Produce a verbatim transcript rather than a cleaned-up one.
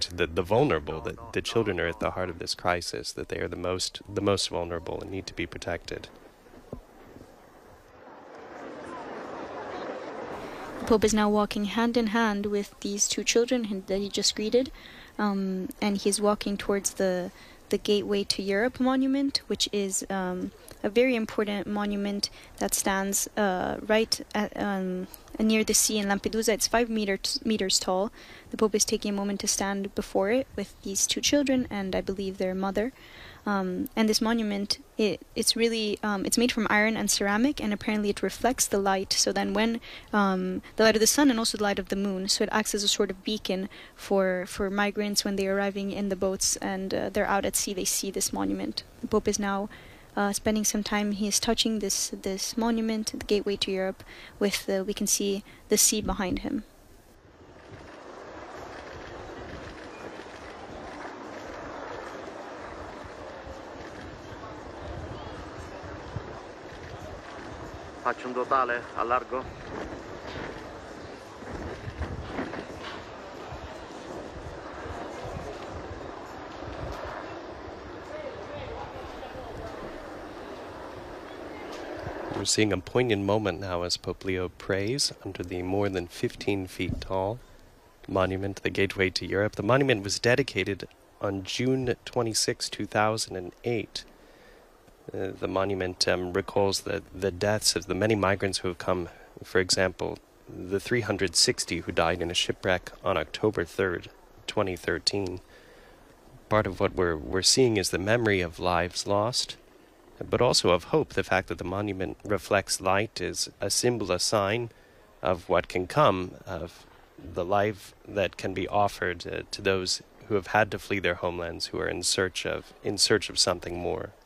point that the vulnerable, that the children are at the heart of this crisis, that they are the most the most vulnerable and need to be protected. The Pope is now walking hand in hand with these two children that he just greeted, um, and he's walking towards the the Gateway to Europe monument, which is um, a very important monument that stands uh, right at, um, near the sea in Lampedusa. It's five meters meters tall. The Pope is taking a moment to stand before it with these two children and I believe their mother. Um, and this monument, it, it's really, um, it's made from iron and ceramic, and apparently it reflects the light. So then when um, the light of the sun and also the light of the moon, so it acts as a sort of beacon for, for migrants when they're arriving in the boats and uh, they're out at sea, they see this monument. The Pope is now uh, spending some time, he is touching this, this monument, the Gateway to Europe, with the, we can see the sea behind him. Faccio un totale, allargo. We're seeing a poignant moment now as Pope Leo prays under the more than fifteen feet tall monument, the Gateway to Europe. The monument was dedicated on June twenty-sixth, two thousand eight. Uh, the monument um, recalls the, the deaths of the many migrants who have come, for example, the three hundred sixty who died in a shipwreck on October third, twenty thirteen. Part of what we're, we're seeing is the memory of lives lost, but also of hope. The fact that the monument reflects light is a symbol, a sign of what can come, of the life that can be offered uh, to those who have had to flee their homelands, who are in search of in search of something more.